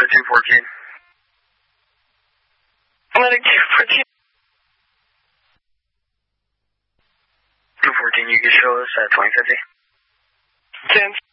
214. Medic 214. 214, you can show us at 2050. 10.